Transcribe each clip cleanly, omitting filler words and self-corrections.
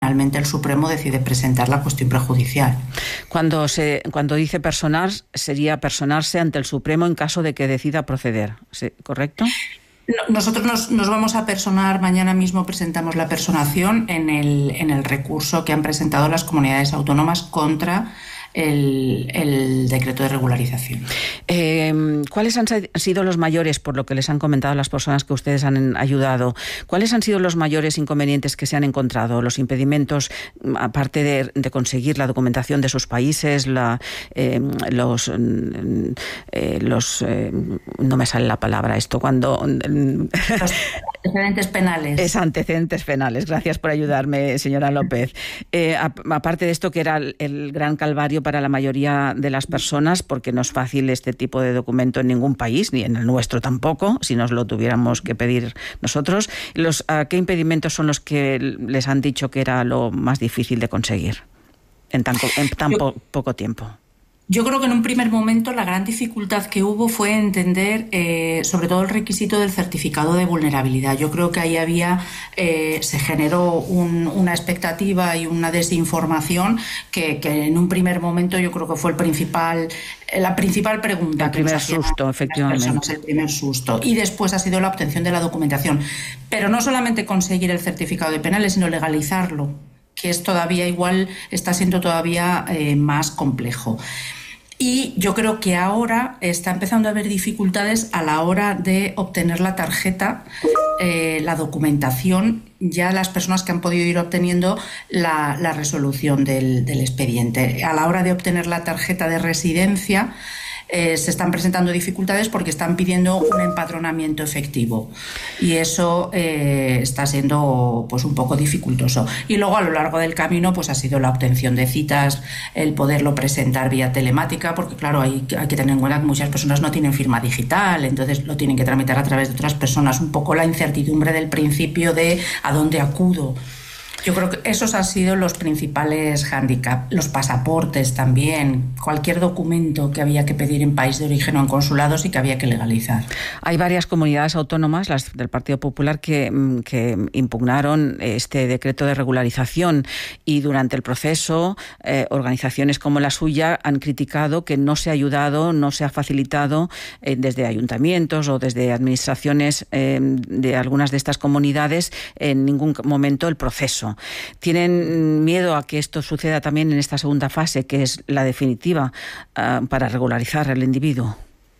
finalmente el Supremo decide presentar la cuestión prejudicial. Cuando dice personar, sería personarse ante el Supremo en caso de que decida proceder, ¿correcto? Nosotros nos vamos a personar, mañana mismo presentamos la personación en el recurso que han presentado las comunidades autónomas contra el decreto de regularización. ¿Cuáles han sido los mayores, por lo que les han comentado las personas que ustedes han ayudado, cuáles han sido los mayores inconvenientes que se han encontrado, los impedimentos, aparte de conseguir la documentación de sus países, no me sale la palabra esto, cuando... Los antecedentes penales. Antecedentes penales, gracias por ayudarme, señora López. Aparte de esto, que era el gran calvario para la mayoría de las personas, porque no es fácil este tipo de documento en ningún país, ni en el nuestro tampoco, si nos lo tuviéramos que pedir nosotros. ¿Qué impedimentos son los que les han dicho que era lo más difícil de conseguir en tan poco tiempo? Yo creo que en un primer momento la gran dificultad que hubo fue entender sobre todo el requisito del certificado de vulnerabilidad. Yo creo que ahí se generó una expectativa y una desinformación que en un primer momento yo creo que fue la principal pregunta. El primer susto, efectivamente. El primer susto. Y después ha sido la obtención de la documentación. Pero no solamente conseguir el certificado de penales, sino legalizarlo, que es todavía está siendo todavía más complejo. Y yo creo que ahora está empezando a haber dificultades a la hora de obtener la tarjeta, la documentación, ya las personas que han podido ir obteniendo la resolución del expediente. A la hora de obtener la tarjeta de residencia, se están presentando dificultades porque están pidiendo un empadronamiento efectivo y eso está siendo pues un poco dificultoso. Y luego a lo largo del camino pues ha sido la obtención de citas, el poderlo presentar vía telemática, porque claro, hay que tener en cuenta que muchas personas no tienen firma digital, entonces lo tienen que tramitar a través de otras personas, un poco la incertidumbre del principio de a dónde acudo. Yo creo que esos han sido los principales hándicaps. Los pasaportes también, cualquier documento que había que pedir en país de origen o en consulados y que había que legalizar. Hay varias comunidades autónomas, las del Partido Popular, que impugnaron este decreto de regularización y durante el proceso organizaciones como la suya han criticado que no se ha ayudado, no se ha facilitado desde ayuntamientos o desde administraciones de algunas de estas comunidades en ningún momento el proceso. ¿Tienen miedo a que esto suceda también en esta segunda fase, que es la definitiva, para regularizar al individuo?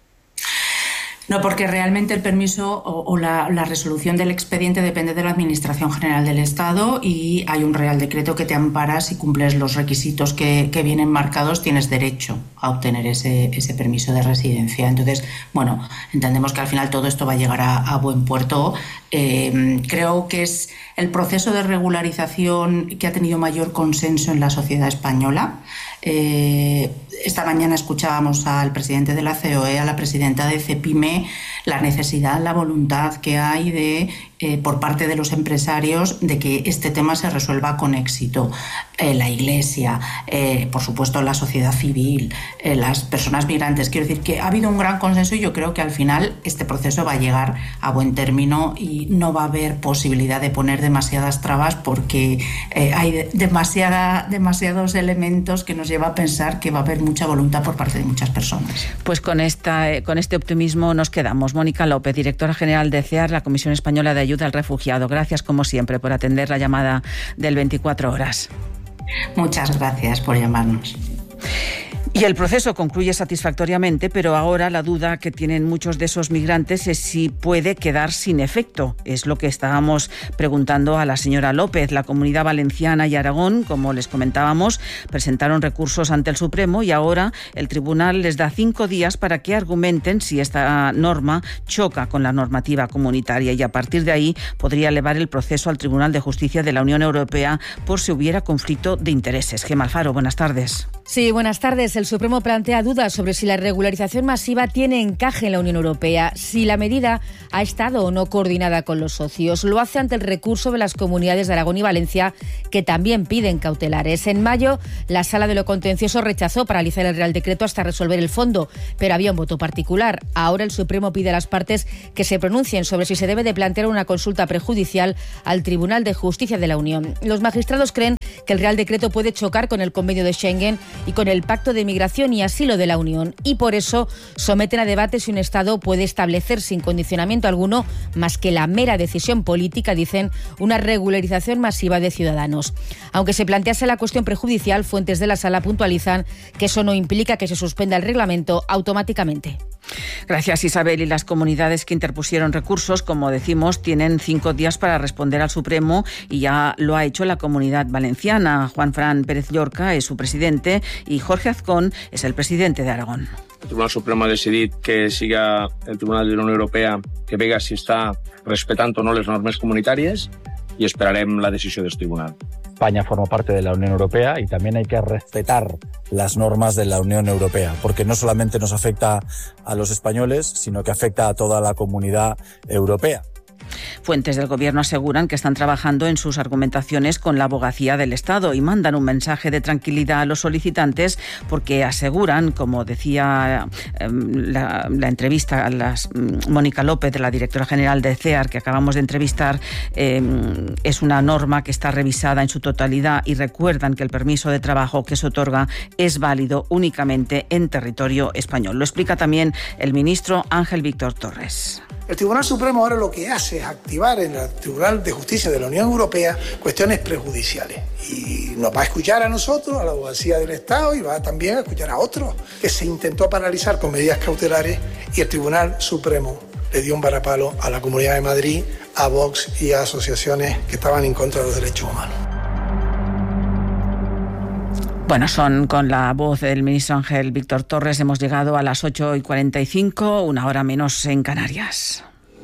No, porque realmente el permiso o la resolución del expediente depende de la Administración General del Estado y hay un Real Decreto que te ampara. Si cumples los requisitos que vienen marcados, tienes derecho a obtener ese permiso de residencia. Entonces, bueno, entendemos que al final todo esto va a llegar a buen puerto. Creo que es el proceso de regularización que ha tenido mayor consenso en la sociedad española. Esta mañana escuchábamos al presidente de la COE, a la presidenta de CEPIME, la necesidad, la voluntad que hay por parte de los empresarios de que este tema se resuelva con éxito. La Iglesia, por supuesto la sociedad civil, las personas migrantes. Quiero decir que ha habido un gran consenso y yo creo que al final este proceso va a llegar a buen término y no va a haber posibilidad de poner demasiadas trabas porque hay demasiados elementos que nos lleva a pensar que va a haber mucha voluntad por parte de muchas personas. Pues con este optimismo nos quedamos. Mónica López, directora general de CEAR, la Comisión Española de Ayuda al Refugiado. Gracias, como siempre, por atender la llamada del 24 horas. Muchas gracias por llamarnos. Y el proceso concluye satisfactoriamente, pero ahora la duda que tienen muchos de esos migrantes es si puede quedar sin efecto. Es lo que estábamos preguntando a la señora López. La Comunidad Valenciana y Aragón, como les comentábamos, presentaron recursos ante el Supremo y ahora el tribunal les da 5 días para que argumenten si esta norma choca con la normativa comunitaria y a partir de ahí podría elevar el proceso al Tribunal de Justicia de la Unión Europea por si hubiera conflicto de intereses. Gemma Alfaro, buenas tardes. Sí, buenas tardes. El Supremo plantea dudas sobre si la regularización masiva tiene encaje en la Unión Europea, si la medida ha estado o no coordinada con los socios. Lo hace ante el recurso de las comunidades de Aragón y Valencia, que también piden cautelares. En mayo, la Sala de lo Contencioso rechazó paralizar el Real Decreto hasta resolver el fondo, pero había un voto particular. Ahora el Supremo pide a las partes que se pronuncien sobre si se debe de plantear una consulta prejudicial al Tribunal de Justicia de la Unión. Los magistrados creen que el Real Decreto puede chocar con el Convenio de Schengen y con el Pacto de Migración y Asilo de la Unión, y por eso someten a debate si un Estado puede establecer sin condicionamiento alguno, más que la mera decisión política, dicen, una regularización masiva de ciudadanos. Aunque se plantease la cuestión prejudicial, fuentes de la Sala puntualizan que eso no implica que se suspenda el reglamento automáticamente. Gracias, Isabel. Y las comunidades que interpusieron recursos, como decimos, tienen 5 días para responder al Supremo, y ya lo ha hecho la Comunidad Valenciana. Juanfran Pérez Llorca es su presidente y Jorge Azcón es el presidente de Aragón. El Tribunal Supremo ha decidit que siga el Tribunal de la Unió Europea que vega si està respectant o no les normes comunitàries, y esperarem la decisió del tribunal. España forma parte de la Unión Europea y también hay que respetar las normas de la Unión Europea, porque no solamente nos afecta a los españoles, sino que afecta a toda la comunidad europea. Fuentes del Gobierno aseguran que están trabajando en sus argumentaciones con la Abogacía del Estado y mandan un mensaje de tranquilidad a los solicitantes, porque aseguran, como decía la entrevista a Mónica López, la directora general de CEAR, que acabamos de entrevistar, es una norma que está revisada en su totalidad, y recuerdan que el permiso de trabajo que se otorga es válido únicamente en territorio español. Lo explica también el ministro Ángel Víctor Torres. El Tribunal Supremo ahora lo que hace es activar en el Tribunal de Justicia de la Unión Europea cuestiones prejudiciales. Y nos va a escuchar a nosotros, a la Abogacía del Estado, y va también a escuchar a otros que se intentó paralizar con medidas cautelares, y el Tribunal Supremo le dio un varapalo a la Comunidad de Madrid, a Vox y a asociaciones que estaban en contra de los derechos humanos. Bueno, con la voz del ministro Ángel Víctor Torres hemos llegado a las 8:45, 1 hora menos en Canarias.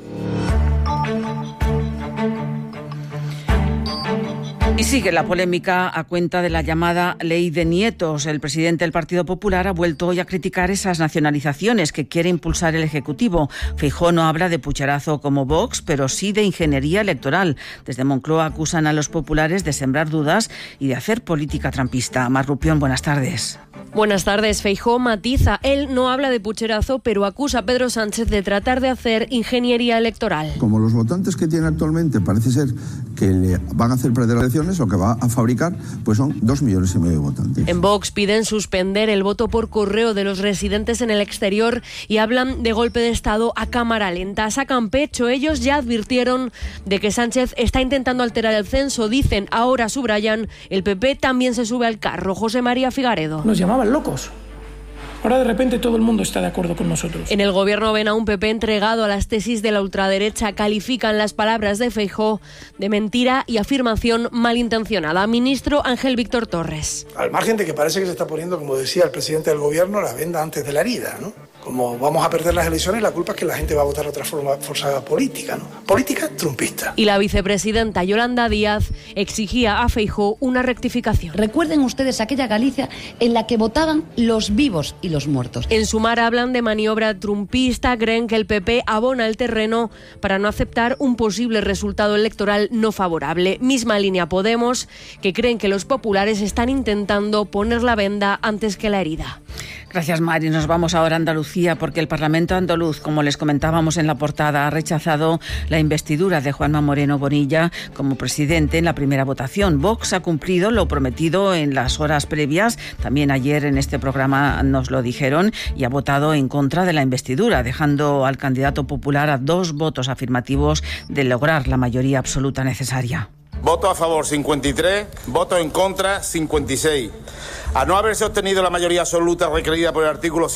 Y sigue la polémica a cuenta de la llamada Ley de Nietos. El presidente del Partido Popular ha vuelto hoy a criticar esas nacionalizaciones que quiere impulsar el Ejecutivo. Feijóo no habla de pucherazo como Vox, pero sí de ingeniería electoral. Desde Moncloa acusan a los populares de sembrar dudas y de hacer política trampista. Mar Rupión, buenas tardes. Buenas tardes. Feijóo matiza. Él no habla de pucherazo, pero acusa a Pedro Sánchez de tratar de hacer ingeniería electoral. Como los votantes que tiene actualmente parece ser que le van a hacer perder las elecciones, o que va a fabricar, pues son 2,5 millones de votantes. En Vox piden suspender el voto por correo de los residentes en el exterior y hablan de golpe de Estado a cámara lenta. Sacan pecho. Ellos ya advirtieron de que Sánchez está intentando alterar el censo. Dicen, ahora subrayan, el PP también se sube al carro. José María Figaredo. Nos llamaban locos. Ahora de repente todo el mundo está de acuerdo con nosotros. En el Gobierno ven a un PP entregado a las tesis de la ultraderecha. Califican las palabras de Feijóo de mentira y afirmación malintencionada. Ministro Ángel Víctor Torres. Al margen de que parece que se está poniendo, como decía el presidente del Gobierno, la venda antes de la herida, ¿no? Como vamos a perder las elecciones, la culpa es que la gente va a votar otra fuerza política, ¿no? Política trumpista. Y la vicepresidenta Yolanda Díaz exigía a Feijóo una rectificación. Recuerden ustedes aquella Galicia en la que votaban los vivos y los muertos. En Sumar hablan de maniobra trumpista. Creen que el PP abona el terreno para no aceptar un posible resultado electoral no favorable. Misma línea Podemos, que creen que los populares están intentando poner la venda antes que la herida. Gracias, Mari. Nos vamos ahora a Andalucía, porque el Parlamento andaluz, como les comentábamos en la portada, ha rechazado la investidura de Juanma Moreno Bonilla como presidente en la primera votación. Vox ha cumplido lo prometido en las horas previas, también ayer en este programa nos lo dijeron, y ha votado en contra de la investidura, dejando al candidato popular a 2 votos afirmativos de lograr la mayoría absoluta necesaria. Voto a favor 53, voto en contra 56. A no haberse obtenido la mayoría absoluta requerida por el artículo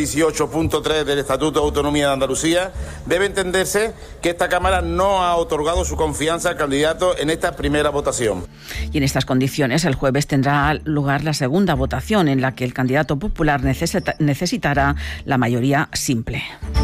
118.3 del Estatuto de Autonomía de Andalucía, debe entenderse que esta Cámara no ha otorgado su confianza al candidato en esta primera votación. Y en estas condiciones, el jueves tendrá lugar la segunda votación, en la que el candidato popular necesitará la mayoría simple.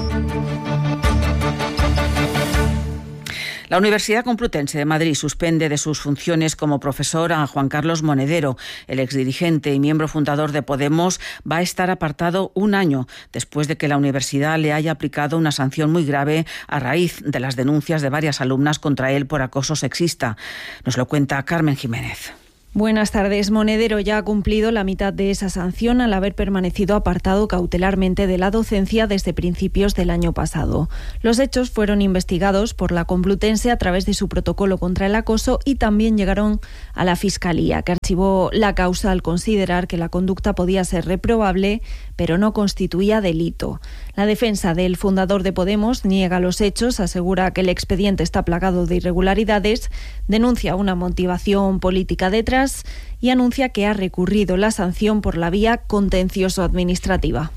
La Universidad Complutense de Madrid suspende de sus funciones como profesor a Juan Carlos Monedero. El exdirigente y miembro fundador de Podemos va a estar apartado 1 año después de que la universidad le haya aplicado una sanción muy grave a raíz de las denuncias de varias alumnas contra él por acoso sexista. Nos lo cuenta Carmen Jiménez. Buenas tardes. Monedero ya ha cumplido la mitad de esa sanción al haber permanecido apartado cautelarmente de la docencia desde principios del año pasado. Los hechos fueron investigados por la Complutense a través de su protocolo contra el acoso y también llegaron a la Fiscalía, que archivó la causa al considerar que la conducta podía ser reprobable, pero no constituía delito. La defensa del fundador de Podemos niega los hechos, asegura que el expediente está plagado de irregularidades, denuncia una motivación política detrás y anuncia que ha recurrido la sanción por la vía contencioso-administrativa.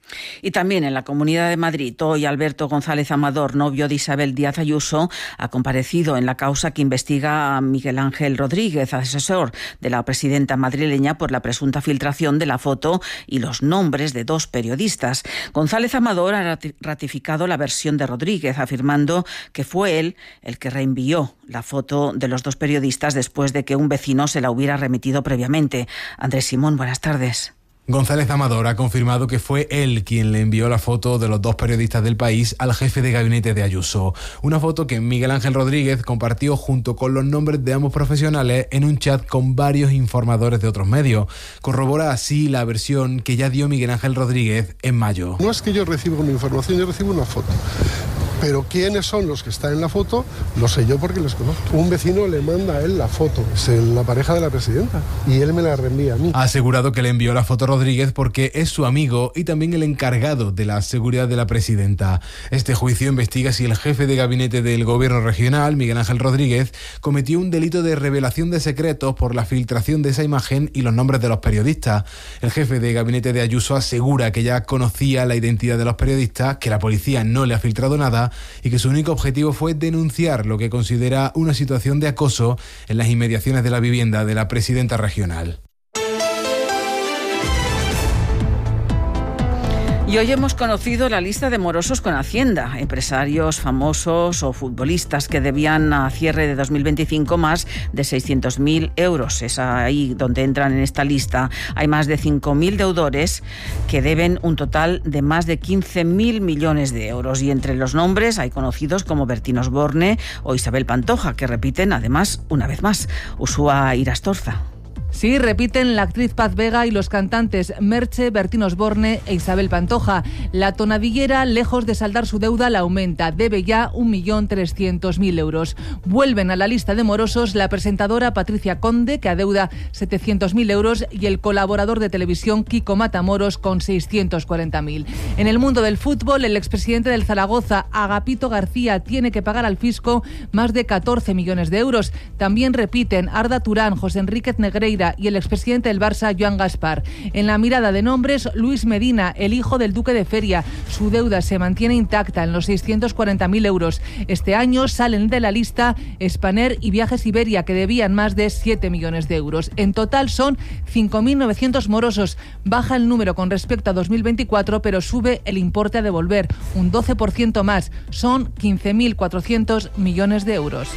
Y también en la Comunidad de Madrid, hoy Alberto González Amador, novio de Isabel Díaz Ayuso, ha comparecido en la causa que investiga a Miguel Ángel Rodríguez, asesor de la presidenta madrileña, por la presunta filtración de la foto y los nombres de 2 periodistas. González Amador ha ratificado la versión de Rodríguez, afirmando que fue él el que reenvió la foto de los 2 periodistas después de que un vecino se la hubiera remitido previamente. Andrés Simón, buenas tardes. González Amador ha confirmado que fue él quien le envió la foto de los 2 periodistas del País al jefe de gabinete de Ayuso. Una foto que Miguel Ángel Rodríguez compartió junto con los nombres de ambos profesionales en un chat con varios informadores de otros medios. Corrobora así la versión que ya dio Miguel Ángel Rodríguez en mayo. No es que yo reciba una información, yo recibo una foto. Pero quiénes son los que están en la foto, lo sé yo porque les conozco. Un vecino le manda a él la foto, es la pareja de la presidenta, y él me la reenvía a mí. Ha asegurado que le envió la foto a Rodríguez porque es su amigo y también el encargado de la seguridad de la presidenta. Este juicio investiga si el jefe de gabinete del gobierno regional, Miguel Ángel Rodríguez, cometió un delito de revelación de secretos por la filtración de esa imagen y los nombres de los periodistas. El jefe de gabinete de Ayuso asegura que ya conocía la identidad de los periodistas, que la policía no le ha filtrado nada y que su único objetivo fue denunciar lo que considera una situación de acoso en las inmediaciones de la vivienda de la presidenta regional. Y hoy hemos conocido la lista de morosos con Hacienda, empresarios famosos o futbolistas que debían a cierre de 2025 más de 600.000 euros. Es ahí donde entran en esta lista. Hay más de 5.000 deudores que deben un total de más de 15.000 millones de euros. Y entre los nombres hay conocidos como Bertín Osborne o Isabel Pantoja, que repiten además una vez más. Ursúa Irastorza. Sí, repiten la actriz Paz Vega y los cantantes Merche, Bertín Osborne e Isabel Pantoja. La tonadillera, lejos de saldar su deuda, la aumenta. Debe ya 1.300.000 euros. Vuelven a la lista de morosos la presentadora Patricia Conde, que adeuda 700.000 euros, y el colaborador de televisión Kiko Matamoros, con 640.000. En el mundo del fútbol, el expresidente del Zaragoza, Agapito García, tiene que pagar al fisco más de 14 millones de euros. También repiten Arda Turán, José Enríquez Negreira y el expresidente del Barça, Joan Gaspar. En la mirada de nombres, Luis Medina, el hijo del duque de Feria. Su deuda se mantiene intacta en los 640.000 euros. Este año salen de la lista Spanair y Viajes Iberia, que debían más de 7 millones de euros. En total son 5.900 morosos. Baja el número con respecto a 2024, pero sube el importe a devolver, un 12% más. Son 15.400 millones de euros.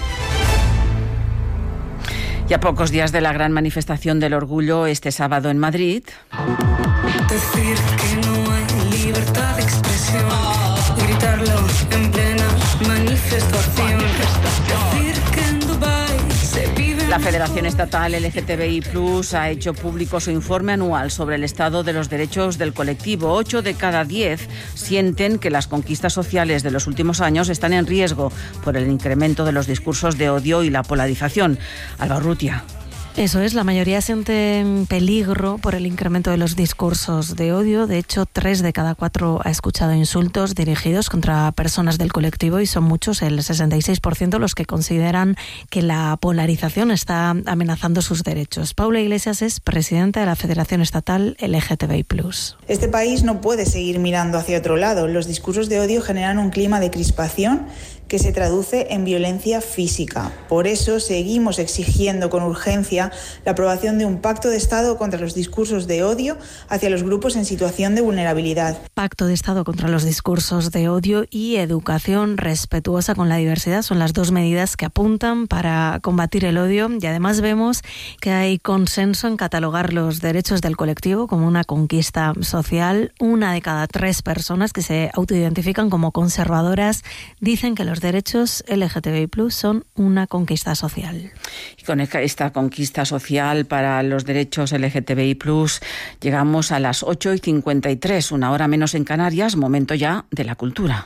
Y a pocos días de la gran manifestación del orgullo este sábado en Madrid. Decir que no hay libertad de expresión, gritarlo en plena manifestación. Decir que en Dubái se vive. La Federación Estatal LGTBI+ ha hecho público su informe anual sobre el estado de los derechos del colectivo. 8 de cada 10 sienten que las conquistas sociales de los últimos años están en riesgo por el incremento de los discursos de odio y la polarización. Alba Urrutia. Eso es, la mayoría siente en peligro por el incremento de los discursos de odio. De hecho, 3 de cada 4 ha escuchado insultos dirigidos contra personas del colectivo y son muchos, el 66%, los que consideran que la polarización está amenazando sus derechos. Paula Iglesias es presidenta de la Federación Estatal LGTBI+. Este país no puede seguir mirando hacia otro lado. Los discursos de odio generan un clima de crispación que se traduce en violencia física. Por eso seguimos exigiendo con urgencia la aprobación de un pacto de Estado contra los discursos de odio hacia los grupos en situación de vulnerabilidad. Pacto de Estado contra los discursos de odio y educación respetuosa con la diversidad son las 2 medidas que apuntan para combatir el odio, y además vemos que hay consenso en catalogar los derechos del colectivo como una conquista social. 1 de cada 3 personas que se autoidentifican como conservadoras dicen que los los derechos LGTBI+ son una conquista social. Y con esta conquista social para los derechos LGTBI+, llegamos a las 8:53, una hora menos en Canarias, momento ya de la cultura.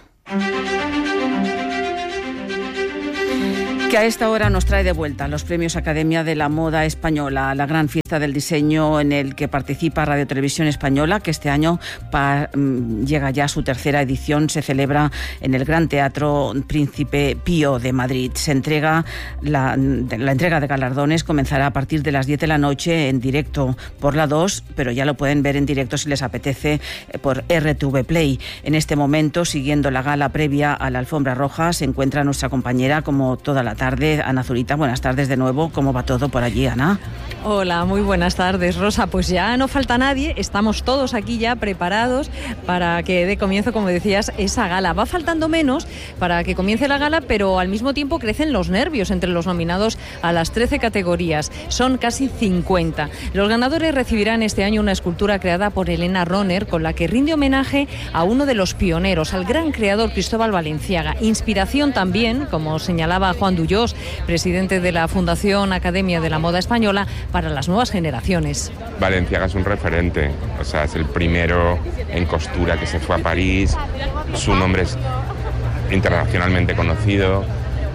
Que a esta hora nos trae de vuelta los premios Academia de la Moda Española, la gran fiesta del diseño en el que participa Radio Televisión Española, que este año llega ya a su tercera edición, se celebra en el Gran Teatro Príncipe Pío de Madrid. Se entrega la entrega de galardones comenzará a partir de las 10 de la noche en directo por la 2, pero ya lo pueden ver en directo si les apetece por RTV Play. En este momento, siguiendo la gala previa a la alfombra roja, se encuentra nuestra compañera como toda la tarde, Ana Zurita. Buenas tardes de nuevo. ¿Cómo va todo por allí, Ana? Hola, muy buenas tardes, Rosa. Pues ya no falta nadie, estamos todos aquí ya preparados para que dé comienzo, como decías, esa gala. Va faltando menos para que comience la gala, pero al mismo tiempo crecen los nervios entre los nominados a las 13 categorías. Son casi 50. Los ganadores recibirán este año una escultura creada por Elena Roner, con la que rinde homenaje a uno de los pioneros, al gran creador Cristóbal Valenciaga. Inspiración también, como señalaba Juan Duyós, presidente de la Fundación Academia de la Moda Española, para las nuevas generaciones. Valenciaga es un referente, o sea, es el primero en costura que se fue a París, su nombre es internacionalmente conocido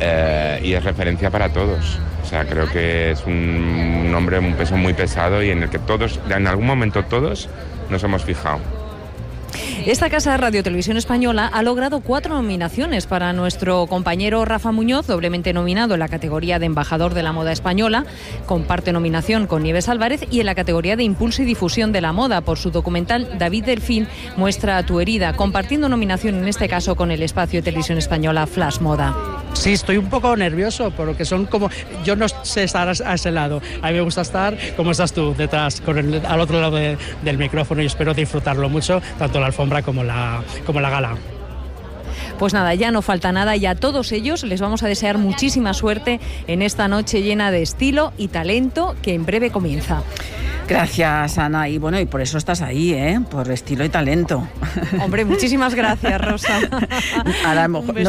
y es referencia para todos. O sea, creo que es un nombre, un peso muy pesado y en el que todos, en algún momento todos, nos hemos fijado. Esta casa de Radio Televisión Española ha logrado 4 nominaciones para nuestro compañero Rafa Muñoz, doblemente nominado en la categoría de Embajador de la Moda Española, comparte nominación con Nieves Álvarez, y en la categoría de Impulso y Difusión de la Moda por su documental David Delfín, Muestra tu herida, compartiendo nominación en este caso con el espacio de Televisión Española Flash Moda. Sí, estoy un poco nervioso porque son como... Yo no sé estar a ese lado. A mí me gusta estar como estás tú, detrás, al otro lado del micrófono, y espero disfrutarlo mucho, tanto la alfombra como la gala. Pues nada, ya no falta nada y a todos ellos les vamos a desear muchísima suerte en esta noche llena de estilo y talento que en breve comienza. Gracias, Ana. Y bueno, y por eso estás ahí, por estilo y talento. Hombre, muchísimas gracias, Rosa. A lo mejor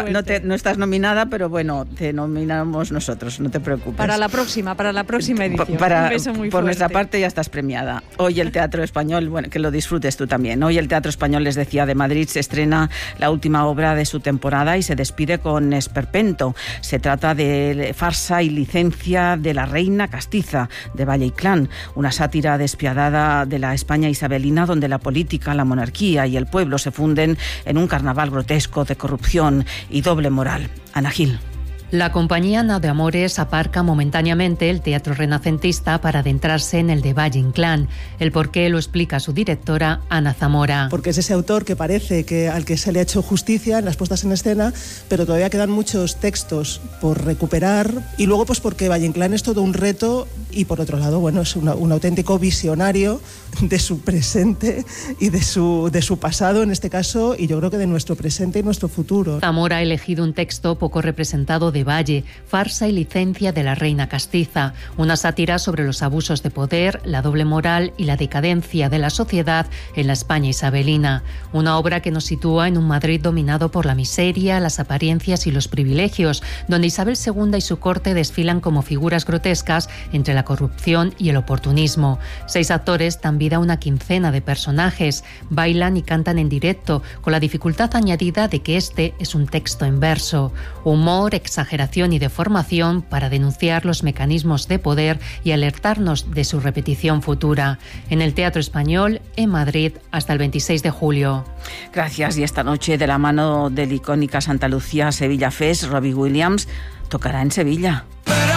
no estás nominada, pero bueno, te nominamos nosotros, no te preocupes. Para la próxima edición. Un beso muy por fuerte. nuestra parte ya estás premiada. Hoy el Teatro Español, bueno, que lo disfrutes tú también. Hoy el Teatro Español, les decía, de Madrid se estrena la última obra de su temporada y se despide con Esperpento. Se trata de Farsa y licencia de la reina castiza, de Valle Inclán, una sátira despiadada de la España isabelina, donde la política, la monarquía y el pueblo se funden en un carnaval grotesco de corrupción y doble moral. Ana Gil. La compañía Nao de Amores aparca momentáneamente el teatro renacentista para adentrarse en el de Valle Inclán. El porqué lo explica su directora, Ana Zamora. Porque es ese autor que parece que al que se le ha hecho justicia en las puestas en escena, pero todavía quedan muchos textos por recuperar, y luego pues porque Valle Inclán es todo un reto, y por otro lado, bueno, es un auténtico visionario de su presente y de su pasado en este caso, y yo creo que de nuestro presente y nuestro futuro. Zamora ha elegido un texto poco representado de Valle, Farsa y licencia de la reina castiza, una sátira sobre los abusos de poder, la doble moral y la decadencia de la sociedad en la España isabelina. Una obra que nos sitúa en un Madrid dominado por la miseria, las apariencias y los privilegios, donde Isabel II y su corte desfilan como figuras grotescas entre la corrupción y el oportunismo. 6 actores dan vida a una quincena de personajes, bailan y cantan en directo, con la dificultad añadida de que este es un texto en verso. Humor, exageración y deformación para denunciar los mecanismos de poder y alertarnos de su repetición futura. En el Teatro Español, en Madrid, hasta el 26 de julio. Gracias. Y esta noche, de la mano del icónica Santa Lucía Sevilla Fest, Robbie Williams tocará en Sevilla.